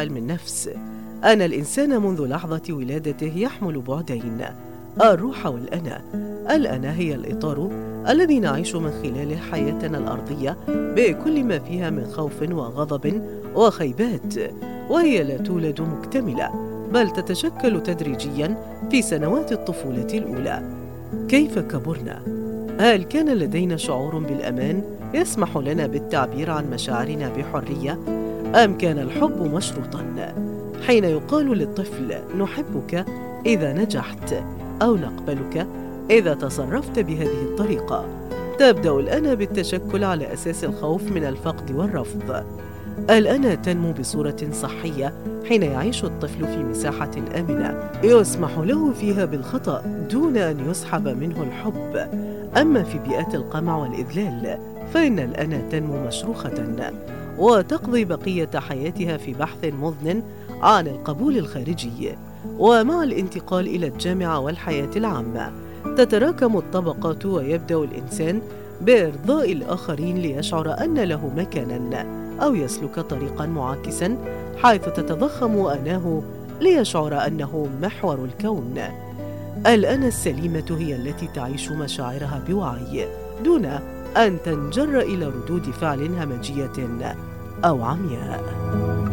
علم النفس أن الإنسان منذ لحظة ولادته يحمل بعدين: الروح والأنا. الأنا هي الإطار الذي نعيش من خلاله حياتنا الأرضية بكل ما فيها من خوف وغضب وخيبات، وهي لا تولد مكتملة بل تتشكل تدريجيا في سنوات الطفولة الأولى. كيف كبرنا؟ هل كان لدينا شعور بالأمان يسمح لنا بالتعبير عن مشاعرنا بحرية؟ أم كان الحب مشروطا؟ حين يقال للطفل نحبك إذا نجحت، أو نقبلك إذا تصرفت بهذه الطريقة، تبدأ الأنا بالتشكل على أساس الخوف من الفقد والرفض. الأنا تنمو بصورة صحية حين يعيش الطفل في مساحة آمنة يسمح له فيها بالخطأ دون أن يسحب منه الحب. أما في بيئات القمع والإذلال فإن الأنا تنمو مشروخة وتقضي بقية حياتها في بحث مضن عن القبول الخارجي. ومع الانتقال إلى الجامعة والحياة العامة تتراكم الطبقات ويبدأ الإنسان بإرضاء الآخرين ليشعر أن له مكاناً، أو يسلك طريقاً معاكساً حيث تتضخم أناه ليشعر أنه محور الكون. الأنا السليمة هي التي تعيش مشاعرها بوعي دون أن تنجر إلى ردود فعل همجية أو عمياء.